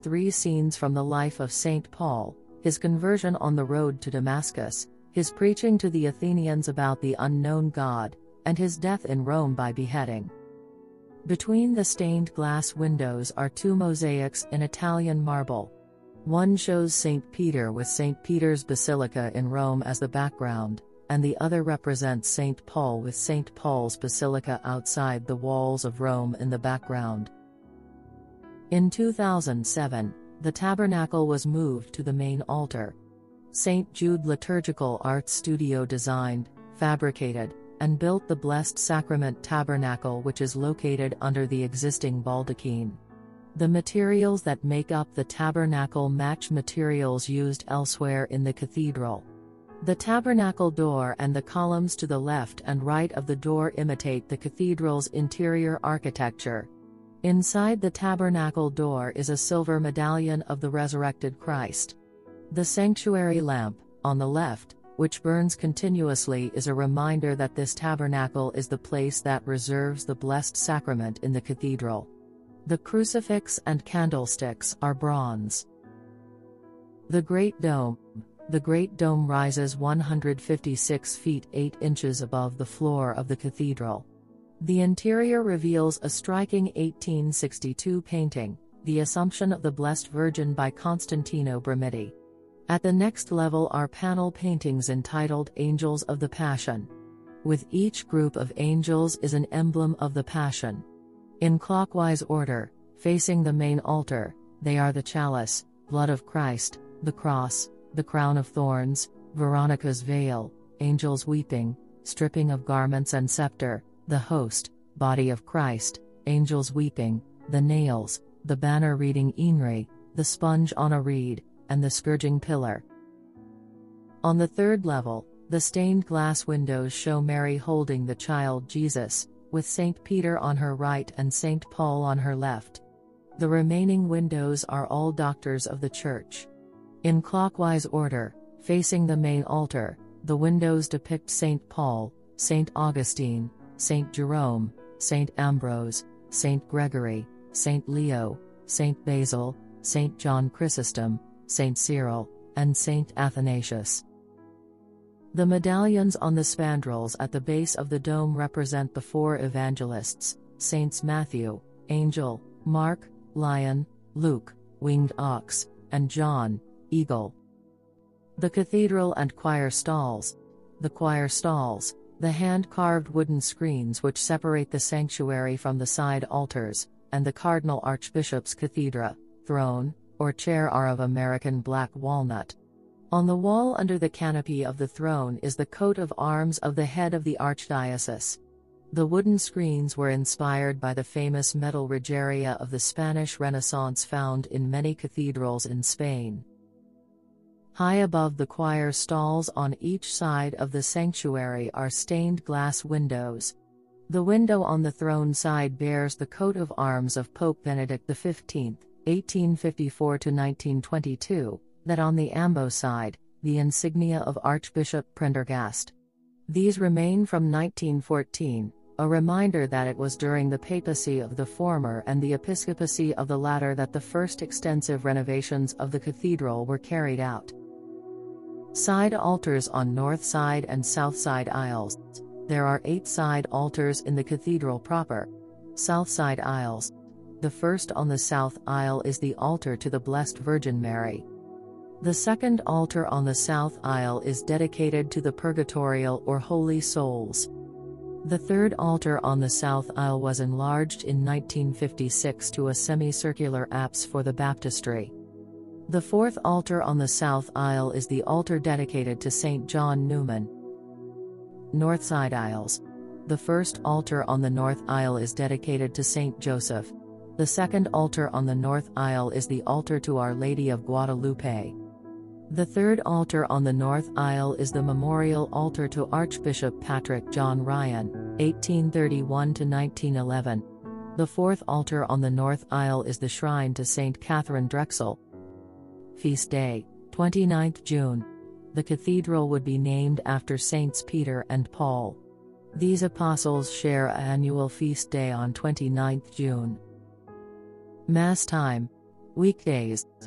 3 scenes from the life of St. Paul: his conversion on the road to Damascus, his preaching to the Athenians about the unknown God, and his death in Rome by beheading. Between the stained glass windows are 2 mosaics in Italian marble. One shows St. Peter with St. Peter's Basilica in Rome as the background, and the other represents St. Paul with St. Paul's Basilica outside the walls of Rome in the background. In 2007, the tabernacle was moved to the main altar. St. Jude Liturgical Arts Studio designed, fabricated, and built the Blessed Sacrament Tabernacle, which is located under the existing baldachin. The materials that make up the tabernacle match materials used elsewhere in the cathedral. The tabernacle door and the columns to the left and right of the door imitate the cathedral's interior architecture. Inside the tabernacle door is a silver medallion of the resurrected Christ. The sanctuary lamp, on the left, which burns continuously, is a reminder that this tabernacle is the place that reserves the Blessed Sacrament in the cathedral. The crucifix and candlesticks are bronze. The Great Dome. The Great Dome rises 156 feet 8 inches above the floor of the cathedral. The interior reveals a striking 1862 painting, The Assumption of the Blessed Virgin by Constantino Bramiti. At the next level are panel paintings entitled Angels of the Passion. With each group of angels is an emblem of the Passion. In clockwise order, facing the main altar, they are the chalice, blood of Christ, the cross, the crown of thorns, Veronica's veil, angels weeping, stripping of garments and scepter, the host, body of Christ, angels weeping, the nails, the banner reading Inri, the sponge on a reed, and the scourging pillar. On the third level, the stained glass windows show Mary holding the child Jesus, with St. Peter on her right and St. Paul on her left. The remaining windows are all doctors of the Church. In clockwise order, facing the main altar, the windows depict St. Paul, St. Augustine, St. Jerome, St. Ambrose, St. Gregory, St. Leo, St. Basil, St. John Chrysostom, St. Cyril, and St. Athanasius. The medallions on the spandrels at the base of the dome represent the 4 evangelists, Saints Matthew, Angel, Mark, Lion, Luke, Winged Ox, and John, Eagle. The cathedral and choir stalls. The choir stalls, the hand-carved wooden screens which separate the sanctuary from the side altars, and the Cardinal Archbishop's cathedra, throne, or chair are of American black walnut. On the wall under the canopy of the throne is the coat of arms of the head of the archdiocese. The wooden screens were inspired by the famous metal regalia of the Spanish Renaissance found in many cathedrals in Spain. High above the choir stalls on each side of the sanctuary are stained glass windows. The window on the throne side bears the coat of arms of Pope Benedict XV, 1854–1922, that on the ambo side, the insignia of Archbishop Prendergast. These remain from 1914, a reminder that it was during the papacy of the former and the episcopacy of the latter that the first extensive renovations of the cathedral were carried out. Side altars on north side and south side aisles. There are 8 side altars in the cathedral proper. South side aisles. The first on the south aisle is the altar to the Blessed Virgin Mary. The second altar on the south aisle is dedicated to the Purgatorial or Holy Souls. The third altar on the south aisle was enlarged in 1956 to a semicircular apse for the baptistry. The fourth altar on the south aisle is the altar dedicated to St. John Newman. North side aisles. The first altar on the north aisle is dedicated to St. Joseph. The second altar on the north aisle is the altar to Our Lady of Guadalupe. The third altar on the north aisle is the memorial altar to Archbishop Patrick John Ryan, 1831–1911. The fourth altar on the north aisle is the shrine to St. Catherine Drexel. Feast Day, 29th June. The cathedral would be named after Saints Peter and Paul. These apostles share an annual feast day on 29th June. Mass time. Weekdays